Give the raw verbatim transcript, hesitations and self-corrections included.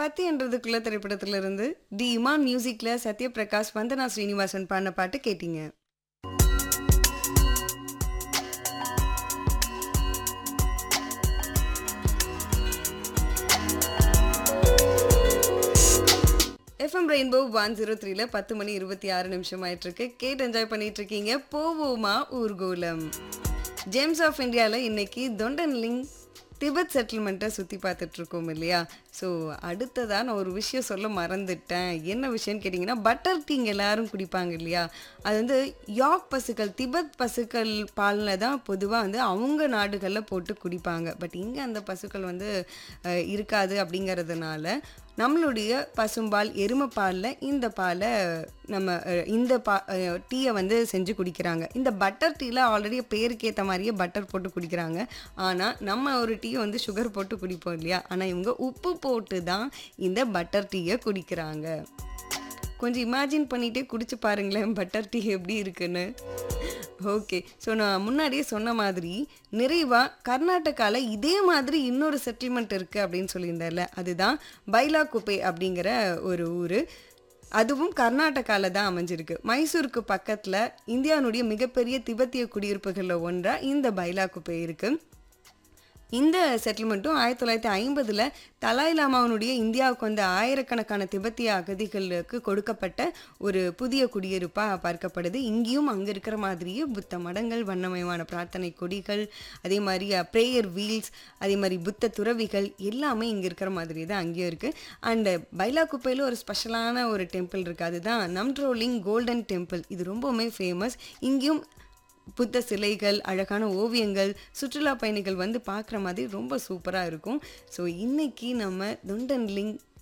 பத்து என்றதுக்குள்ள திரைப்படத்துல இருந்து தி இமான் மியூசிக்ல சத்யபிரகாஷ் வந்தனா ஸ்ரீனிவாசன் பாடின பாட்டு கேட்டீங்க. எஃப்எம் ரெயின்போ ஒன் ஜீரோ த்ரீல பத்து மணி இருபத்தி ஆறு நிமிஷம் ஆயிட்டு இருக்கு. கேட்டு என்ஜாய் பண்ணிட்டு இருக்கீங்க போவோமா ஊர்கோலம். ஜேம்ஸ் ஆஃப் இந்தியாவில் இன்னைக்கு தொண்டன்லிங் திபெத் செட்டில்மெண்ட்டை சுற்றி பார்த்துட்டு இருக்கோம் இல்லையா? ஸோ அடுத்ததாக நான் ஒரு விஷயம் சொல்ல மறந்துட்டேன். என்ன விஷயம்னு கேட்டிங்கன்னா, பட்டர் டீங்க எல்லாரும் குடிப்பாங்க இல்லையா? அது வந்து யாக் பசுக்கள், திபெத் பசுக்கள் பாலில் தான் பொதுவாக வந்து அவங்க நாடுகளில் போட்டு குடிப்பாங்க. பட் இங்கே அந்த பசுக்கள் வந்து அஹ், இருக்காது. அப்படிங்கிறதுனால நம்மளுடைய பசும்பால் எருமைப்பாலில் இந்த பாலை நம்ம அஹ், இந்த பா டீயை வந்து செஞ்சு குடிக்கிறாங்க. இந்த பட்டர் டீயில் ஆல்ரெடி பேருக்கு ஏற்ற மாதிரியே பட்டர் போட்டு குடிக்கிறாங்க. ஆனால் நம்ம ஒரு டீயை வந்து சுகர் போட்டு குடிப்போம் இல்லையா? ஆனால் இவங்க உப்பு போட்டு தான் இந்த பட்டர் டீயை குடிக்கிறாங்க. கொஞ்சம் இமேஜின் பண்ணிகிட்டே குடிச்சு பாருங்களேன் பட்டர் டீ எப்படி இருக்குன்னு. ஓகே, ஸோ நான் முன்னாடியே சொன்ன மாதிரி நிறைவாக கர்நாடகாவில் இதே மாதிரி இன்னொரு செட்டில்மெண்ட் இருக்குது அப்படின்னு சொல்லியிருந்தேன்ல, அதுதான் பைலாகுப்பே அப்படிங்கிற ஒரு ஊர். அதுவும் கர்நாடகாவில் தான் அமைஞ்சிருக்கு. மைசூருக்கு பக்கத்தில் இந்தியாவுடைய மிகப்பெரிய திபெத்திய குடியிருப்புகளில் ஒன்றாக இந்த பைலாகுப்பே இருக்குது. இந்த செட்டில்மெண்ட்டும் ஆயிரத்தி தொள்ளாயிரத்தி ஐம்பதில் தலாய் லாமாவனுடைய இந்தியாவுக்கு வந்த ஆயிரக்கணக்கான திபெத்திய அகதிகளுக்கு கொடுக்கப்பட்ட ஒரு புதிய குடியிருப்பாக பார்க்கப்படுது. இங்கேயும் அங்கே இருக்கிற மாதிரியே புத்த மடங்கள், வண்ணமயமான பிரார்த்தனை கொடிகள், அதே மாதிரி ப்ரேயர் வீல்ஸ், அதே மாதிரி புத்த துறவிகள் எல்லாமே இங்கே இருக்கிற மாதிரி தான் அங்கேயும் இருக்குது. அண்டு பைலாகுப்பையில் ஒரு ஸ்பெஷலான ஒரு டெம்பிள் இருக்குது, அதுதான் நம்ட்ரோலிங் கோல்டன் டெம்பிள். இது ரொம்பவுமே ஃபேமஸ். இங்கேயும் புத்த சிலைகள், அழகான ஓவியங்கள், சுற்றுலா பயணிகள் வந்து பார்க்குற மாதிரி ரொம்ப சூப்பராக இருக்கும். ஸோ இன்றைக்கி நம்ம தொண்டன்லிங்